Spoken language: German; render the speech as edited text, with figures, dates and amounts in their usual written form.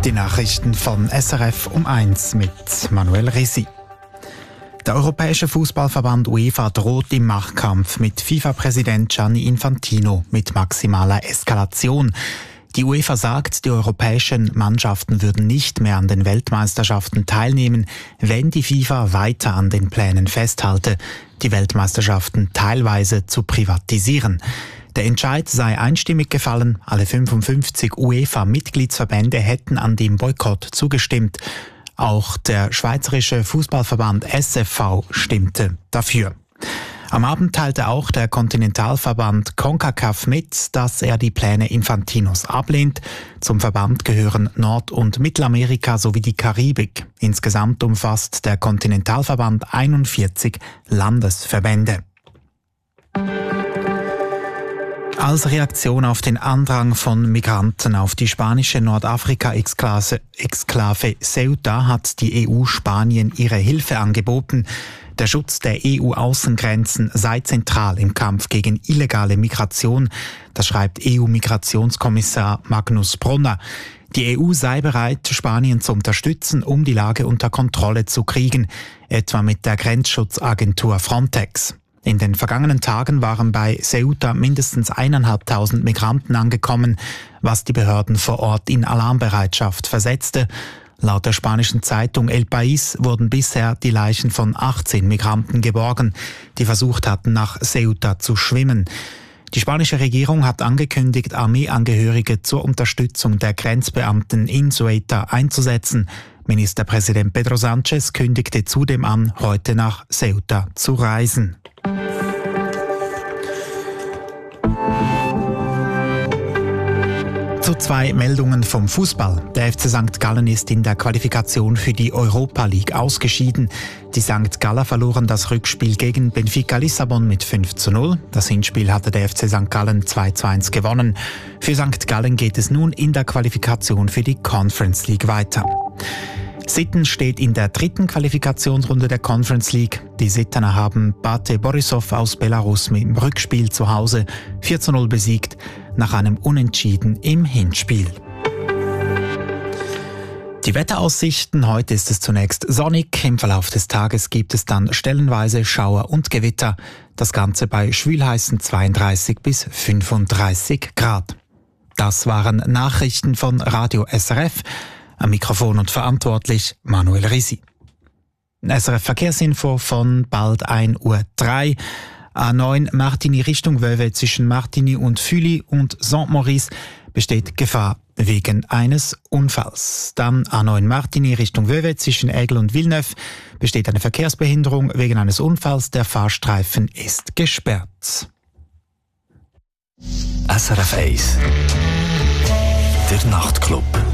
Die Nachrichten von SRF um 1 mit Manuel Risi. Der Europäische Fußballverband UEFA droht im Machtkampf mit FIFA-Präsident Gianni Infantino mit maximaler Eskalation. Die UEFA sagt, die europäischen Mannschaften würden nicht mehr an den Weltmeisterschaften teilnehmen, wenn die FIFA weiter an den Plänen festhalte, die Weltmeisterschaften teilweise zu privatisieren. Der Entscheid sei einstimmig gefallen, alle 55 UEFA-Mitgliedsverbände hätten an dem Boykott zugestimmt. Auch der Schweizerische Fußballverband SFV stimmte dafür. Am Abend teilte auch der Kontinentalverband CONCACAF mit, dass er die Pläne Infantinos ablehnt. Zum Verband gehören Nord- und Mittelamerika sowie die Karibik. Insgesamt umfasst der Kontinentalverband 41 Landesverbände. Als Reaktion auf den Andrang von Migranten auf die spanische Nordafrika-Exklave Ceuta hat die EU Spanien ihre Hilfe angeboten. Der Schutz der EU-Außengrenzen sei zentral im Kampf gegen illegale Migration. Das schreibt EU-Migrationskommissar Magnus Brunner. Die EU sei bereit, Spanien zu unterstützen, um die Lage unter Kontrolle zu kriegen, etwa mit der Grenzschutzagentur Frontex. In den vergangenen Tagen waren bei Ceuta mindestens 1.500 Migranten angekommen, was die Behörden vor Ort in Alarmbereitschaft versetzte. Laut der spanischen Zeitung El País wurden bisher die Leichen von 18 Migranten geborgen, die versucht hatten, nach Ceuta zu schwimmen. Die spanische Regierung hat angekündigt, Armeeangehörige zur Unterstützung der Grenzbeamten in Ceuta einzusetzen. Ministerpräsident Pedro Sánchez kündigte zudem an, heute nach Ceuta zu reisen. Zu zwei Meldungen vom Fußball. Der FC St. Gallen ist in der Qualifikation für die Europa League ausgeschieden. Die St. Galler verloren das Rückspiel gegen Benfica Lissabon mit 5:0. Das Hinspiel hatte der FC St. Gallen 2:1 gewonnen. Für St. Gallen geht es nun in der Qualifikation für die Conference League weiter. Sitten steht in der dritten Qualifikationsrunde der Conference League. Die Sittener haben Bate Borisov aus Belarus mit dem Rückspiel zu Hause 4:0 besiegt, nach einem Unentschieden im Hinspiel. Die Wetteraussichten: Heute ist es zunächst sonnig. Im Verlauf des Tages gibt es dann stellenweise Schauer und Gewitter. Das Ganze bei schwülheißen 32 bis 35 Grad. Das waren Nachrichten von Radio SRF. Am Mikrofon und verantwortlich Manuel Risi. SRF Verkehrsinfo von bald 1:03 Uhr. A9 Martigny Richtung Vevey zwischen Martigny und Fully und Saint-Maurice besteht Gefahr wegen eines Unfalls. Dann A9 Martigny Richtung Vevey zwischen Aigle und Villeneuve besteht eine Verkehrsbehinderung wegen eines Unfalls. Der Fahrstreifen ist gesperrt. SRF 1 Der Nachtclub.